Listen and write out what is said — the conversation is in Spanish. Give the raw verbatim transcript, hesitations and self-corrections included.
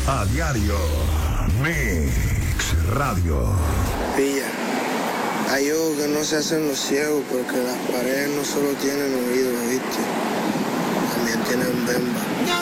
A diario. Mix Radio. Pilla. Hay ojos que no se hacen los ciegos porque las paredes no solo tienen oídos, ¿viste? También tienen bemba.